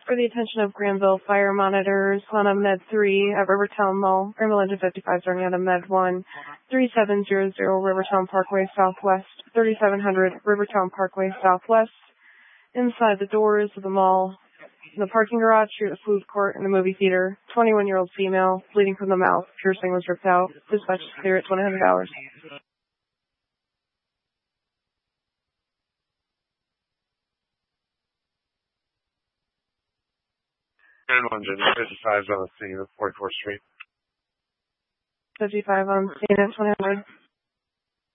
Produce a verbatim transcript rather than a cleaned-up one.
For the attention of Granville Fire Monitors on a Med three at Rivertown Mall, Granville Engine fifty-five starting at a Med one, three seven zero zero Rivertown Parkway Southwest, thirty-seven hundred Rivertown Parkway Southwest. Inside the doors of the mall, the parking garage, the food court, and the movie theater, twenty-one-year-old female, bleeding from the mouth, piercing was ripped out. Dispatch is clear at twenty hundred hours. Engine fifty-five is on the scene of forty-fourth Street. fifty-five on scene at twenty hundred.